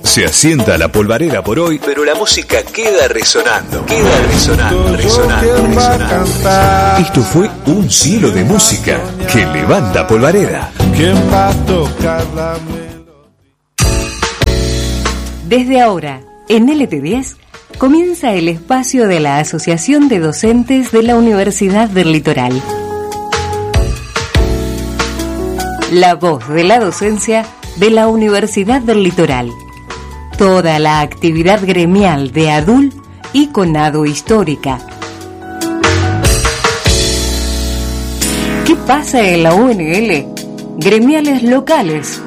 Se asienta la polvareda por hoy, pero la música queda resonando. Esto fue un cielo de música que levanta polvareda. ¿Quién va a tocar la melodía? Desde ahora, en LT10, comienza el espacio de la Asociación de Docentes de la Universidad del Litoral. La voz de la docencia de la Universidad del Litoral. Toda la actividad gremial de ADUL y CONADO Histórica. ¿Qué pasa en la UNL? Gremiales locales.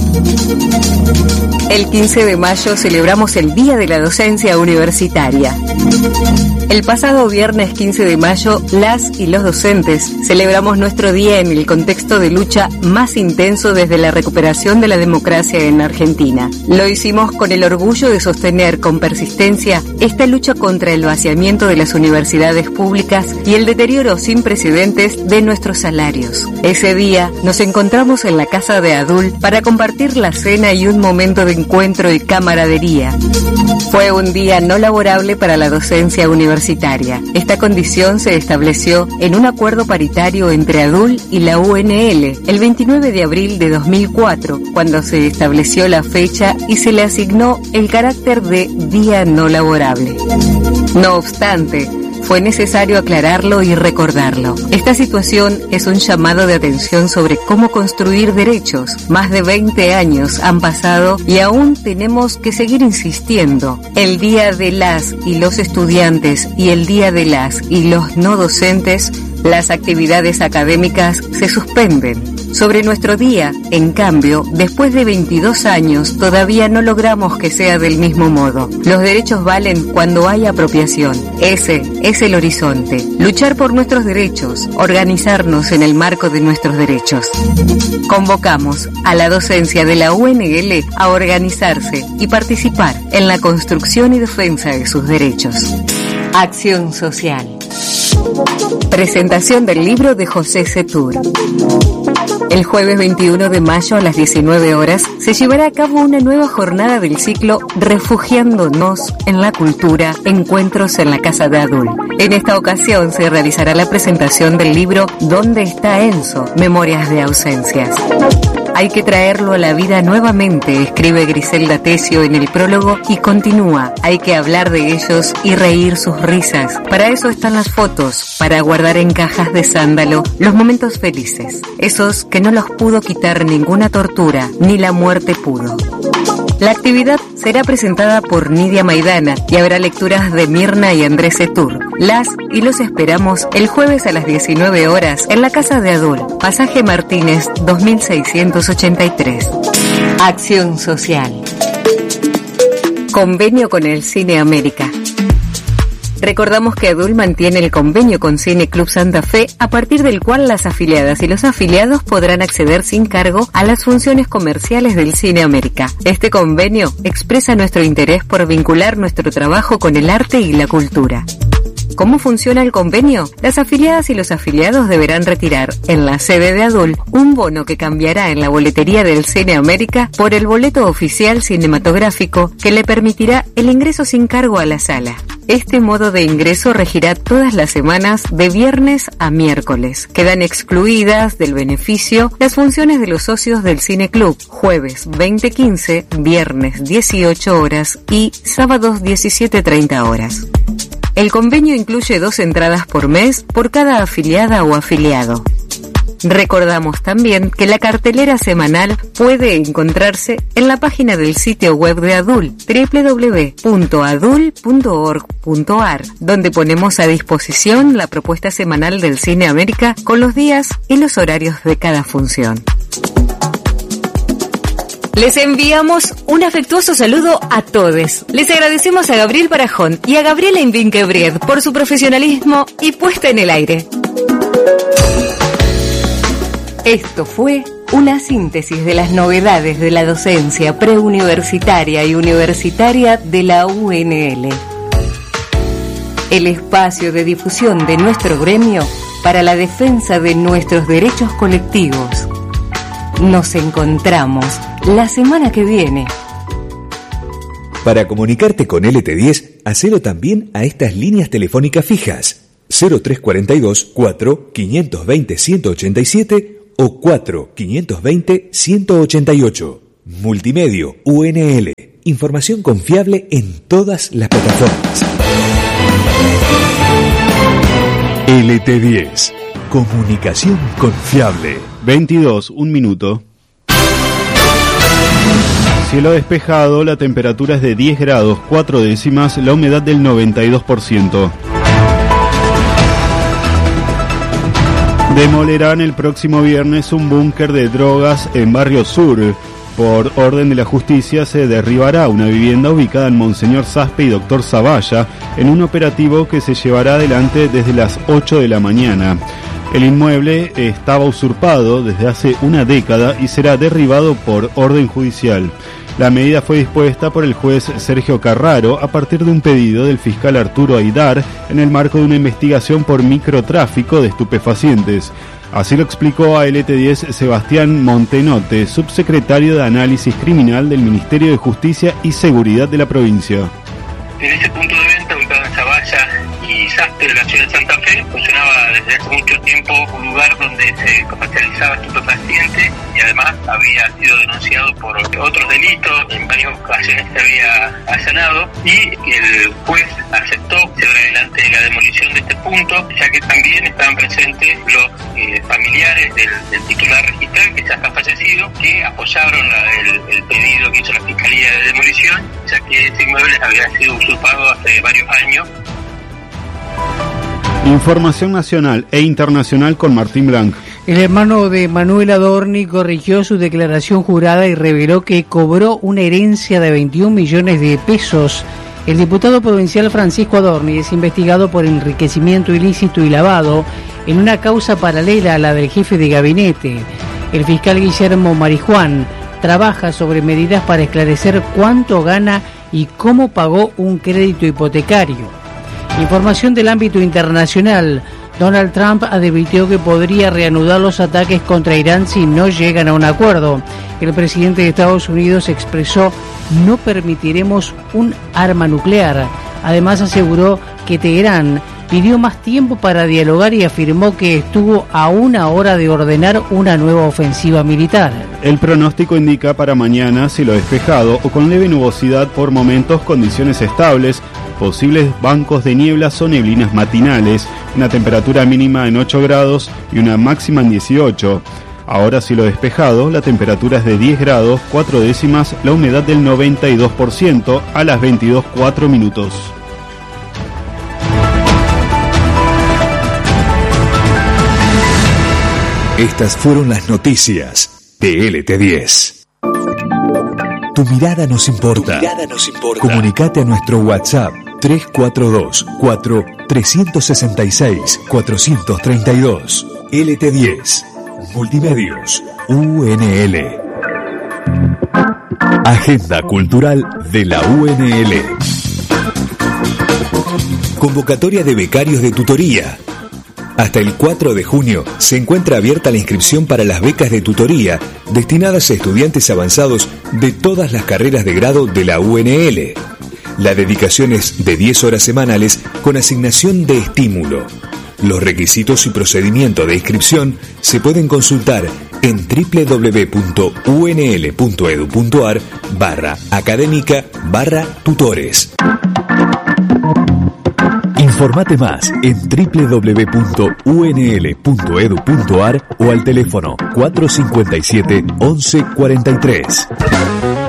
El 15 de mayo celebramos el Día de la Docencia Universitaria. El pasado viernes 15 de mayo, las y los docentes celebramos nuestro día en el contexto de lucha más intenso desde la recuperación de la democracia en Argentina. Lo hicimos con el orgullo de sostener con persistencia esta lucha contra el vaciamiento de las universidades públicas y el deterioro sin precedentes de nuestros salarios. Ese día nos encontramos en la casa de ADUL para compartir la cena y un momento de encuentro y camaradería. Fue un día no laborable para la docencia universitaria. Esta condición se estableció en un acuerdo paritario entre ADUL y la UNL el 29 de abril de 2004, cuando se estableció la fecha y se le asignó el carácter de día no laborable. No obstante, fue necesario aclararlo y recordarlo. Esta situación es un llamado de atención sobre cómo construir derechos. Más de 20 años han pasado y aún tenemos que seguir insistiendo. El Día de las y los estudiantes y el Día de las y los no docentes, las actividades académicas se suspenden. Sobre nuestro día, en cambio, después de 22 años, todavía no logramos que sea del mismo modo. Los derechos valen cuando hay apropiación. Ese es el horizonte. Luchar por nuestros derechos, organizarnos en el marco de nuestros derechos. Convocamos a la docencia de la UNL a organizarse y participar en la construcción y defensa de sus derechos. Acción social. Presentación del libro de José Setur. El jueves 21 de mayo a las 19 horas se llevará a cabo una nueva jornada del ciclo Refugiándonos en la Cultura, Encuentros en la Casa de ADUL. En esta ocasión se realizará la presentación del libro ¿Dónde está Enzo? Memorias de ausencias. Hay que traerlo a la vida nuevamente, escribe Griselda Tesio en el prólogo y continúa. Hay que hablar de ellos y reír sus risas. Para eso están las fotos, para guardar en cajas de sándalo los momentos felices, esos que no los pudo quitar ninguna tortura, ni la muerte pudo. La actividad será presentada por Nidia Maidana y habrá lecturas de Mirna y Andrés Setur. Las y los esperamos el jueves a las 19 horas en la Casa de ADUL, Pasaje Martínez 2683. Acción social. Convenio con el Cine América. Recordamos que ADUL mantiene el convenio con Cine Club Santa Fe, a partir del cual las afiliadas y los afiliados podrán acceder sin cargo a las funciones comerciales del Cine América. Este convenio expresa nuestro interés por vincular nuestro trabajo con el arte y la cultura. ¿Cómo funciona el convenio? Las afiliadas y los afiliados deberán retirar en la sede de ADUL un bono que cambiará en la boletería del Cine América por el boleto oficial cinematográfico que le permitirá el ingreso sin cargo a la sala. Este modo de ingreso regirá todas las semanas de viernes a miércoles. Quedan excluidas del beneficio las funciones de los socios del Cine Club, jueves 20:15, viernes 18 horas y sábados 17:30 horas. El convenio incluye 2 entradas por mes por cada afiliada o afiliado. Recordamos también que la cartelera semanal puede encontrarse en la página del sitio web de ADUL, www.adul.org.ar, donde ponemos a disposición la propuesta semanal del Cine América con los días y los horarios de cada función. Les enviamos un afectuoso saludo a todos. Les agradecemos a Gabriel Barajón y a Gabriela Invinquebried por su profesionalismo y puesta en el aire. Esto fue una síntesis de las novedades de la docencia preuniversitaria y universitaria de la UNL. El espacio de difusión de nuestro gremio para la defensa de nuestros derechos colectivos. Nos encontramos la semana que viene. Para comunicarte con LT10, hacelo también a estas líneas telefónicas fijas 0342 4 520 187 o 4 520 188. Multimedio UNL. Información confiable en todas las plataformas. LT10. Comunicación confiable. 22, un minuto. Cielo despejado, la temperatura es de 10 grados, 4 décimas, la humedad del 92%. Demolerán el próximo viernes un búnker de drogas en Barrio Sur. Por orden de la justicia se derribará una vivienda ubicada en Monseñor Saspe y Doctor Zavalla en un operativo que se llevará adelante desde las 8 de la mañana. El inmueble estaba usurpado desde hace una década y será derribado por orden judicial. La medida fue dispuesta por el juez Sergio Carraro a partir de un pedido del fiscal Arturo Aidar en el marco de una investigación por microtráfico de estupefacientes. Así lo explicó a LT10 Sebastián Montenote, subsecretario de Análisis Criminal del Ministerio de Justicia y Seguridad de la provincia. En ese punto de venta, ubicado en Zavalla y Saspe de la ciudad de Santa Fe, funcionaba desde hace mucho tiempo un lugar donde se comercializaba estupefacientes y además había sido denunciado por otros delitos, en varias ocasiones se había allanado y el juez aceptó llevar adelante la demolición de este punto, ya que también estaban presentes los familiares del titular registral, que ya está fallecido, que apoyaron el pedido que hizo la Fiscalía de Demolición, ya que ese inmueble había sido usurpado hace varios años. Información nacional e internacional con Martín Blanc. El hermano de Manuel Adorni corrigió su declaración jurada y reveló que cobró una herencia de 21 millones de pesos. El diputado provincial Francisco Adorni es investigado por enriquecimiento ilícito y lavado en una causa paralela a la del jefe de gabinete. El fiscal Guillermo Marijuán trabaja sobre medidas para esclarecer cuánto gana y cómo pagó un crédito hipotecario. Información del ámbito internacional. Donald Trump advirtió que podría reanudar los ataques contra Irán si no llegan a un acuerdo. El presidente de Estados Unidos expresó: no permitiremos un arma nuclear. Además aseguró que Teherán pidió más tiempo para dialogar y afirmó que estuvo a una hora de ordenar una nueva ofensiva militar. El pronóstico indica para mañana cielo despejado o con leve nubosidad por momentos, condiciones estables, posibles bancos de nieblas o neblinas matinales, una temperatura mínima en 8 grados y una máxima en 18. Ahora cielo despejado, la temperatura es de 10 grados, 4 décimas, la humedad del 92% a las 22:04 minutos. Estas fueron las noticias de LT10. Tu mirada nos importa. Comunicate a nuestro WhatsApp 342 4 366 432. LT10. Multimedios UNL. Agenda cultural de la UNL. Convocatoria de becarios de tutoría. Hasta el 4 de junio se encuentra abierta la inscripción para las becas de tutoría destinadas a estudiantes avanzados de todas las carreras de grado de la UNL. La dedicación es de 10 horas semanales con asignación de estímulo. Los requisitos y procedimiento de inscripción se pueden consultar en www.unl.edu.ar/académica/tutores. Informate más en www.unl.edu.ar o al teléfono 457 1143.